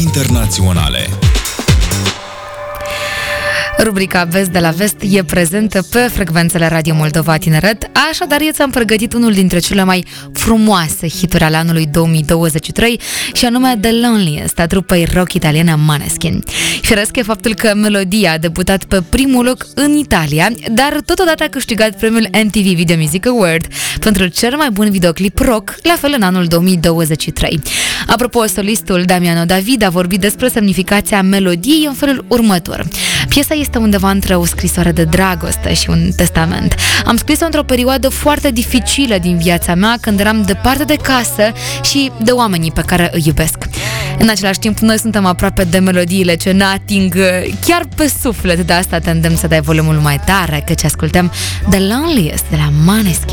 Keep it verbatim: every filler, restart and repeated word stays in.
internaționale. Rubrica Vest de la Vest e prezentă pe frecvențele Radio Moldova Tineret, așadar eu ți-am pregătit unul dintre cele mai frumoase hituri ale anului două mii douăzeci și trei și anume The Loneliest a trupei rock italiene Måneskin. Firesc e faptul că melodia a debutat pe primul loc în Italia, dar totodată a câștigat premiul M T V Video Music Award pentru cel mai bun videoclip rock, la fel în anul două mii douăzeci și trei. Apropo, solistul Damiano David a vorbit despre semnificația melodiei în felul următor. Piesa este undeva între o scrisoare de dragoste și un testament. Am scris-o într-o perioadă foarte dificilă din viața mea, când eram departe de casă și de oamenii pe care îi iubesc. În același timp, noi suntem aproape de melodiile ce ne ating chiar pe suflet, de asta te îndemn să dai volumul mai tare, căci ascultăm The Loneliest de la Måneskin.